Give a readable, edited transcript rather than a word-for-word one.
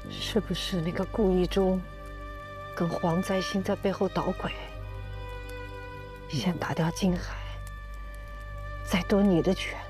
是不是那个顾一中跟黄灾星在背后捣鬼？先打掉金海，再夺你的权，